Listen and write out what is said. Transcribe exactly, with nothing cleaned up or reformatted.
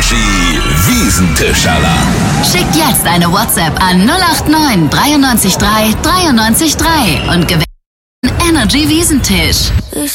Energy Wiesentisch-Alarm. Schickt jetzt eine WhatsApp an null acht neun drei neun drei drei neun drei und gewinnt einen Energy Wiesentisch.